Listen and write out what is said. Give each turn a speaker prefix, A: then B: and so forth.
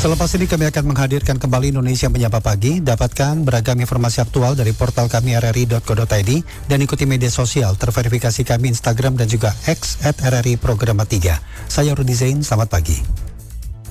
A: Selepas ini kami akan menghadirkan kembali Indonesia Menyapa Pagi. Dapatkan beragam informasi aktual dari portal kami rri.co.id dan ikuti media sosial terverifikasi kami Instagram dan juga X @RRI Programa 3. Saya Rudi Zain, selamat pagi.